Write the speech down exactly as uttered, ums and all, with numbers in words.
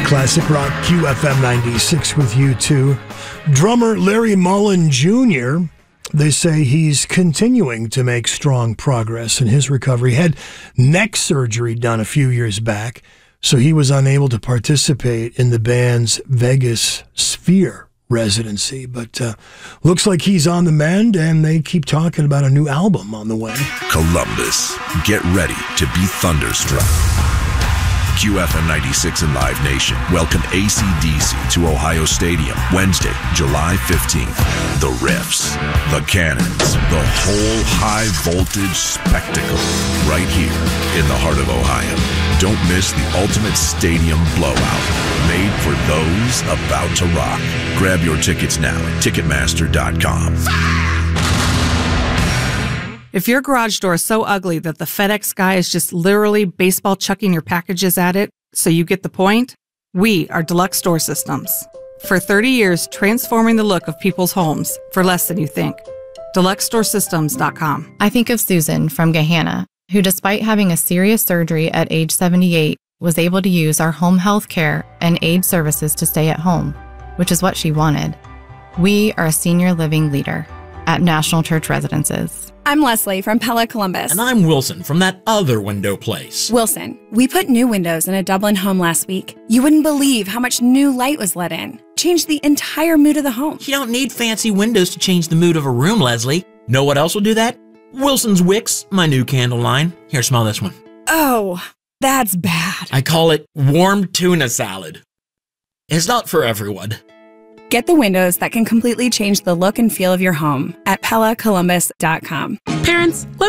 Classic Rock Q F M ninety-six with you too. Drummer Larry Mullen Junior, they say he's continuing to make strong progress in his recovery. He had neck surgery done a few years back, so he was unable to participate in the band's Vegas Sphere residency. But uh, looks like he's on the mend, and they keep talking about a new album on the way. Columbus, get ready to be thunderstruck. Q F M ninety-six and Live Nation welcome A C D C to Ohio Stadium Wednesday, July fifteenth. The Riffs, the Cannons, the whole high-voltage spectacle right here in the heart of Ohio. Don't miss the ultimate stadium blowout made for those about to rock. Grab your tickets now at Ticketmaster dot com. If your garage door is so ugly that the FedEx guy is just literally baseball chucking your packages at it, so you get the point, we are Deluxe Door Systems. For thirty years, transforming the look of people's homes for less than you think. Deluxe Door Systems dot com. I think of Susan from Gahanna, who despite having a serious surgery at age seventy-eight, was able to use our home health care and aid services to stay at home, which is what she wanted. We are a senior living leader at National Church Residences. I'm Leslie from Pella Columbus. And I'm Wilson from that other window place. Wilson, we put new windows in a Dublin home last week. You wouldn't believe how much new light was let in. Changed the entire mood of the home. You don't need fancy windows to change the mood of a room, Leslie. Know what else will do that? Wilson's Wicks, my new candle line. Here, smell this one. Oh, that's bad. I call it warm tuna salad. It's not for everyone. Get the windows that can completely change the look and feel of your home at Pella Columbus dot com. Parents, let